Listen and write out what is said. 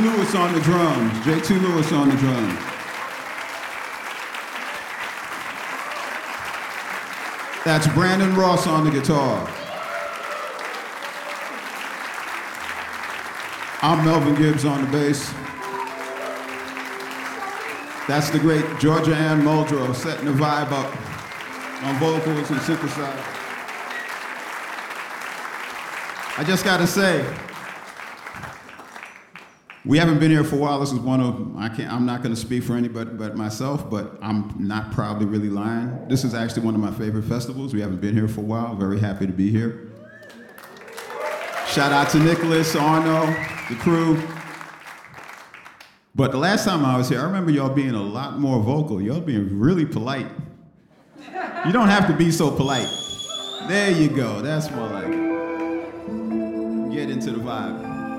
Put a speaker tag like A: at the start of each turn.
A: Lewis on the drums. J2 Lewis on the drums. That's Brandon Ross on the guitar. I'm Melvin Gibbs on the bass. That's the great Georgia Ann Muldrow setting the vibe up on vocals and synthesizer. I just gotta say, we haven't been here for a while. This is one of, I'm not gonna speak for anybody but myself, but I'm not probably really lying. This is actually one of my favorite festivals. We haven't been here for a while. Very happy to be here. Shout out to Nicholas, Arno, the crew. But the last time I was here, I remember y'all being a lot more vocal. Y'all being really polite. You don't have to be so polite. There you go, that's more like it. Get into the vibe.